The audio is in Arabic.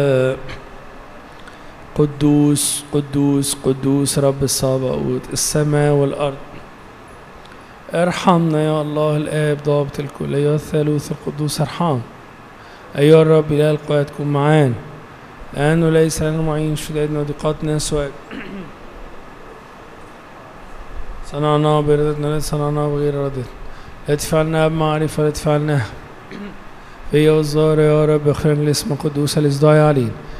قدوس قدوس قدوس رب الصباؤوت السماء والأرض. ارحمنا يا الله الآب ضابط الكل، أيها الثالوث القدوس ارحم. أيها الرب إله القوات كن معانا، لأنه ليس لنا معين شدائدنا وضيقاتنا سواك. صنعناه بإرادتنا لا صنعناه بغير إرادتنا، لا تفعلنا بمعرفة لا تفعلنا هي والظاهر. يا رب اغفر لنا الاسم القدوس الذي علينا